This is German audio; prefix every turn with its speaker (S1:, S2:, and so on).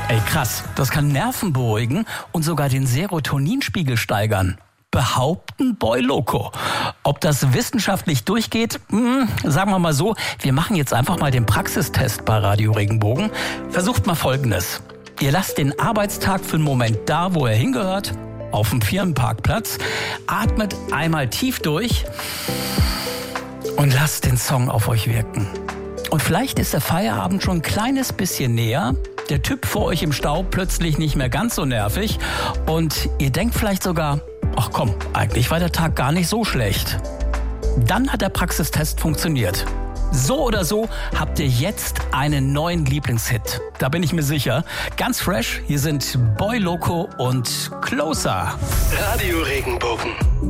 S1: Ey, krass, das kann Nerven beruhigen und sogar den Serotoninspiegel steigern. Behaupten Boy Loco. Ob das wissenschaftlich durchgeht? Sagen wir mal so, wir machen jetzt einfach mal den Praxistest bei Radio Regenbogen. Versucht mal Folgendes. Ihr lasst den Arbeitstag für einen Moment da, wo er hingehört, auf dem Firmenparkplatz, atmet einmal tief durch und lasst den Song auf euch wirken. Und vielleicht ist der Feierabend schon ein kleines bisschen näher, der Typ vor euch im Stau plötzlich nicht mehr ganz so nervig und ihr denkt vielleicht sogar, ach komm, eigentlich war der Tag gar nicht so schlecht. Dann hat der Praxistest funktioniert. So oder so habt ihr jetzt einen neuen Lieblingshit. Da bin ich mir sicher. Ganz fresh, hier sind Boy Loco und Closer.
S2: Radio Regenbogen.